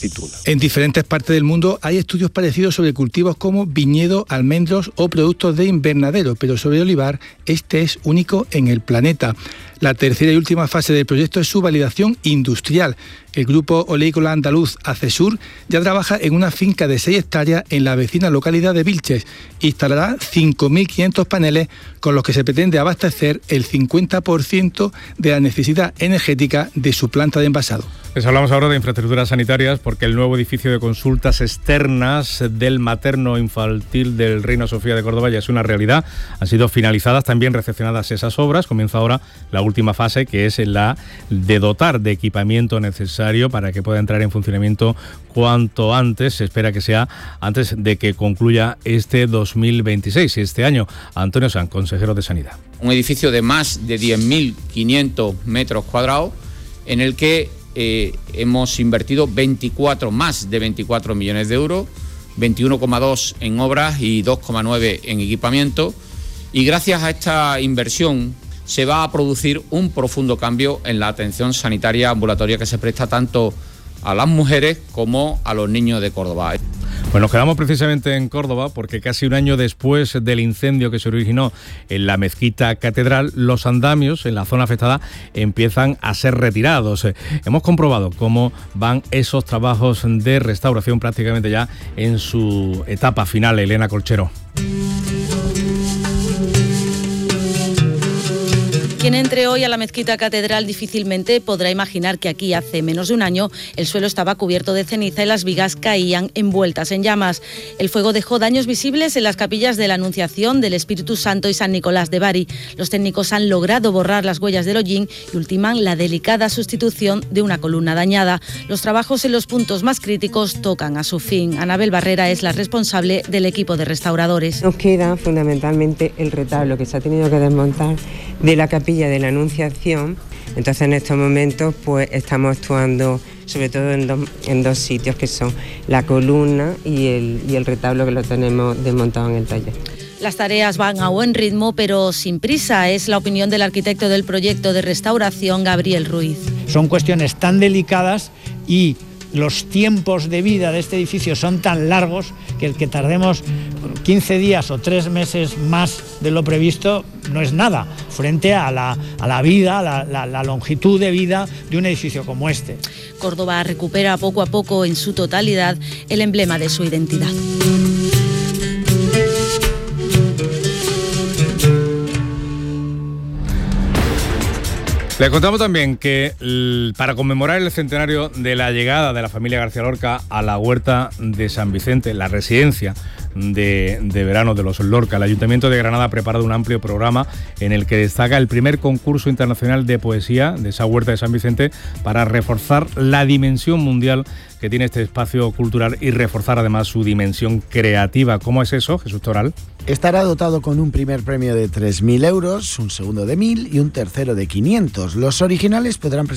título. En diferentes partes del mundo hay estudios parecidos sobre cultivos como viñedo, almendros o productos de invernadero, pero sobre olivar este es único en el planeta. La tercera y última fase del proyecto es su validación industrial. El grupo oleícola andaluz Acesur ya trabaja en una finca de 6 hectáreas en la vecina localidad de Vilches. Instalará 5.500 paneles con los que se pretende abastecer el 50% de la necesidad energética de su planta de envasado. Les hablamos ahora de infraestructuras sanitarias porque el nuevo edificio de consultas externas del materno-infantil del Reina Sofía de Córdoba ya es una realidad. Han sido finalizadas, también recepcionadas esas obras. Comienza ahora la última fase, que es la de dotar de equipamiento necesario para que pueda entrar en funcionamiento cuanto antes. Se espera que sea antes de que concluya este 2026, este año. Antonio Sanz, consejero de Sanidad. Un edificio de más de 10.500 metros cuadrados en el que hemos invertido más de 24 millones de euros, 21,2 en obras y 2,9 en equipamiento, y gracias a esta inversión se va a producir un profundo cambio en la atención sanitaria ambulatoria que se presta tanto a las mujeres como a los niños de Córdoba. Pues nos quedamos precisamente en Córdoba porque casi un año después del incendio que se originó en la mezquita catedral, los andamios en la zona afectada empiezan a ser retirados. Hemos comprobado cómo van esos trabajos de restauración prácticamente ya en su etapa final. Elena Colchero. Quien entre hoy a la mezquita catedral difícilmente podrá imaginar que aquí hace menos de un año el suelo estaba cubierto de ceniza y las vigas caían envueltas en llamas. El fuego dejó daños visibles en las capillas de la Anunciación, del Espíritu Santo y San Nicolás de Bari. Los técnicos han logrado borrar las huellas del hollín y ultiman la delicada sustitución de una columna dañada. Los trabajos en los puntos más críticos tocan a su fin. Anabel Barrera es la responsable del equipo de restauradores. Nos queda fundamentalmente el retablo que se ha tenido que desmontar de la capilla de la Anunciación. Entonces en estos momentos pues estamos actuando sobre todo en dos sitios, que son la columna y el retablo, que lo tenemos desmontado en el taller. Las tareas van a buen ritmo, pero sin prisa, es la opinión del arquitecto del proyecto de restauración, Gabriel Ruiz. Son cuestiones tan delicadas y los tiempos de vida de este edificio son tan largos que el que tardemos 15 días o 3 meses más de lo previsto no es nada frente a la vida, a la longitud de vida de un edificio como este. Córdoba recupera poco a poco en su totalidad el emblema de su identidad. Le contamos también que para conmemorar el centenario de la llegada de la familia García Lorca a la huerta de San Vicente, la residencia de verano de los Lorca, el Ayuntamiento de Granada ha preparado un amplio programa en el que destaca el primer concurso internacional de poesía de esa huerta de San Vicente para reforzar la dimensión mundial que tiene este espacio cultural y reforzar además su dimensión creativa. ¿Cómo es eso, Jesús Toral? Estará dotado con un primer premio de 3.000 euros, un segundo de 1.000 y un tercero de 500. Los originales podrán presentar